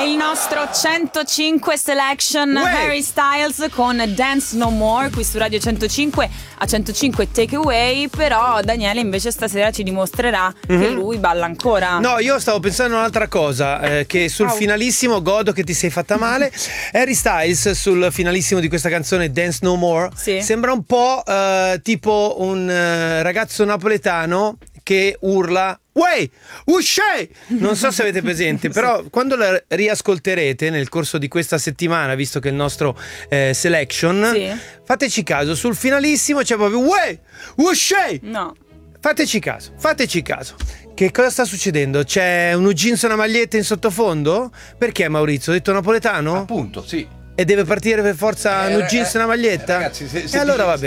il nostro 105 selection Harry Styles con Dance No More qui su Radio 105 a 105 Takeaway. Però Daniele invece stasera ci dimostrerà che lui balla ancora. No, io stavo pensando a un'altra cosa, che sul finalissimo, godo che ti sei fatta male, Harry Styles sul finalissimo di questa canzone Dance No More sembra un po' tipo un ragazzo napoletano che urla "Uè, uscè!" Non so se avete presente, però quando la riascolterete nel corso di questa settimana, visto che è il nostro selection, fateci caso, sul finalissimo c'è proprio "Uè, uscè!" No. Fateci caso. Che cosa sta succedendo? C'è un jeans e una maglietta in sottofondo? Perché Maurizio? Ho detto napoletano? Appunto, sì. E deve partire per forza un jeans e una maglietta? Ragazzi, se e allora vabbè.